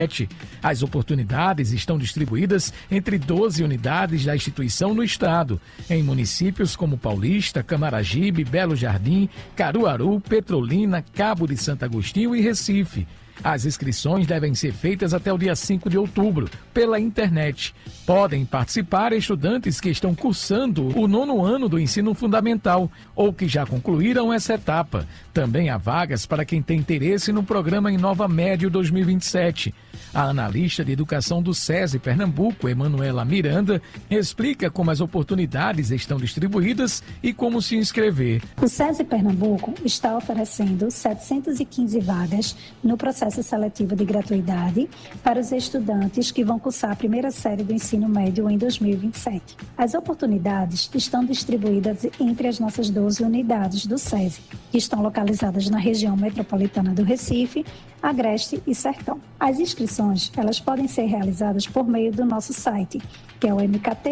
As oportunidades estão distribuídas entre 12 unidades da instituição no estado, em municípios como Paulista, Camaragibe, Belo Jardim, Caruaru, Petrolina, Cabo de Santo Agostinho e Recife. As inscrições devem ser feitas até o dia 5 de outubro, pela internet. Podem participar estudantes que estão cursando o 9º ano do ensino fundamental ou que já concluíram essa etapa. Também há vagas para quem tem interesse no programa Inova Médio 2027. A analista de educação do SESI Pernambuco, Emanuela Miranda, explica como as oportunidades estão distribuídas e como se inscrever. O SESI Pernambuco está oferecendo 715 vagas no processo seletivo de gratuidade para os estudantes que vão cursar a primeira série do ensino médio em 2027. As oportunidades estão distribuídas entre as nossas 12 unidades do SESI, que estão localizadas na região metropolitana do Recife, Agreste e Sertão. As inscrições, elas podem ser realizadas por meio do nosso site, que é o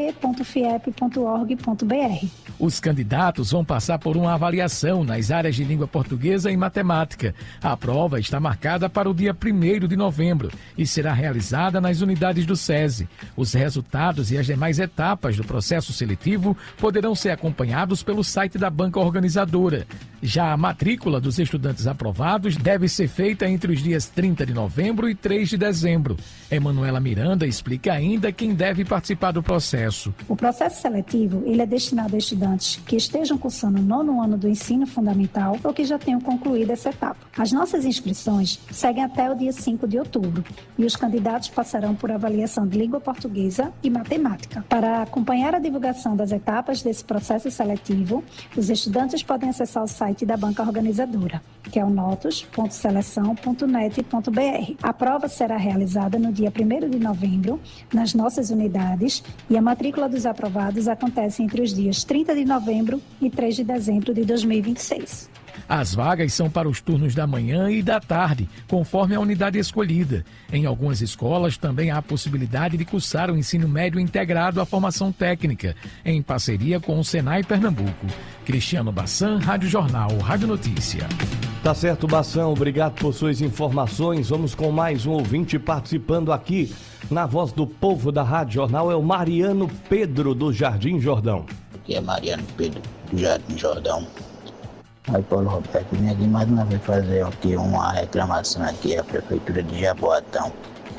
mkt.fiep.org.br. Os candidatos vão passar por uma avaliação nas áreas de língua portuguesa e matemática. A prova está marcada para o dia 1º de novembro e será realizada nas unidades do SESI. Os resultados e as demais etapas do processo seletivo poderão ser acompanhados pelo site da banca organizadora. Já a matrícula dos estudantes aprovados deve ser feita entre os dias 30 de novembro e 3 de dezembro. Emanuela Miranda explica ainda quem deve participar do processo. O processo seletivo ele é destinado a estudantes que estejam cursando o 9º ano do ensino fundamental ou que já tenham concluído essa etapa. As nossas inscrições seguem até o dia 5 de outubro e os candidatos passarão por avaliação de língua portuguesa e matemática. Para acompanhar a divulgação das etapas desse processo seletivo, os estudantes podem acessar o site da banca organizadora, que é o notos.seleção.net.br. A prova será realizada no dia 1º de novembro, nas nossas unidades, e a matrícula dos aprovados acontece entre os dias 30 de novembro e 3 de dezembro de 2026. As vagas são para os turnos da manhã e da tarde, conforme a unidade escolhida. Em algumas escolas também há a possibilidade de cursar o ensino médio integrado à formação técnica, em parceria com o Senai Pernambuco. Cristiano Bassan, Rádio Jornal, Rádio Notícia. Tá certo, Bassan, obrigado por suas informações. Vamos com mais um ouvinte participando aqui na Voz do Povo da Rádio Jornal. É o Mariano Pedro do Jardim Jordão. Aqui é Mariano Pedro do Jardim Jordão. Aí, Paulo Roberto, vim aqui mais uma vez fazer aqui uma reclamação aqui à Prefeitura de Jaboatão,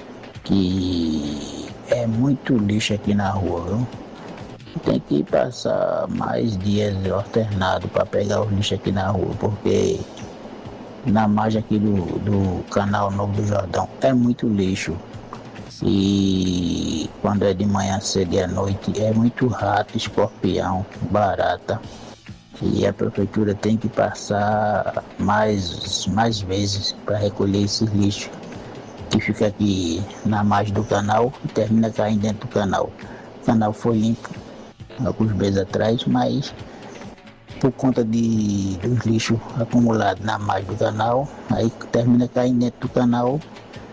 que é muito lixo aqui na rua, viu? Tem que passar mais dias alternado para pegar o lixo aqui na rua, porque na margem aqui do canal Novo do Jordão é muito lixo. E quando é de manhã cedo e à noite é muito rato, escorpião, barata. E a prefeitura tem que passar mais vezes para recolher esse lixo que fica aqui na margem do canal e termina caindo dentro do canal. O canal foi limpo alguns meses atrás, mas por conta dos lixos acumulados na margem do canal, aí termina caindo dentro do canal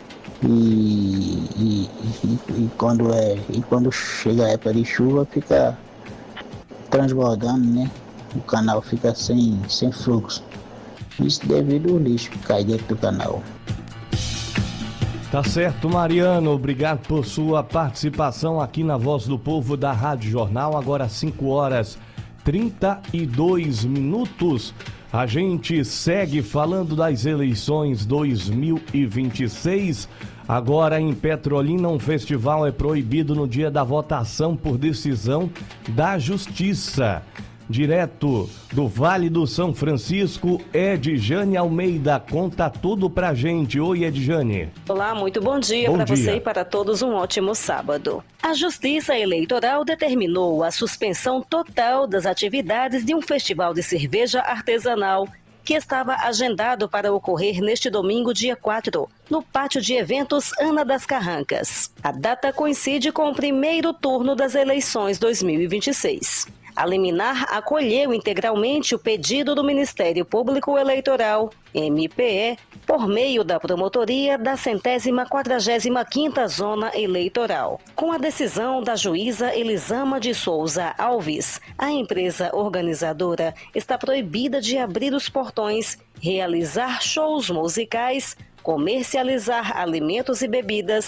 e quando chega a época de chuva fica transbordando, né? O canal fica sem fluxo. Isso devido ao lixo que cai dentro do canal. Tá certo, Mariano. Obrigado por sua participação aqui na Voz do Povo da Rádio Jornal. Agora 5h32. A gente segue falando das eleições 2026. Agora em Petrolina, um festival é proibido no dia da votação por decisão da Justiça. Direto do Vale do São Francisco, Edjane Almeida conta tudo pra gente. Oi, Edjane. Olá, muito bom dia para você e para todos, um ótimo sábado. A Justiça Eleitoral determinou a suspensão total das atividades de um festival de cerveja artesanal que estava agendado para ocorrer neste domingo, dia 4, no Pátio de Eventos Ana das Carrancas. A data coincide com o primeiro turno das eleições 2026. A liminar acolheu integralmente o pedido do Ministério Público Eleitoral, MPE, por meio da promotoria da 145ª Zona Eleitoral. Com a decisão da juíza Elisama de Souza Alves, a empresa organizadora está proibida de abrir os portões, realizar shows musicais, comercializar alimentos e bebidas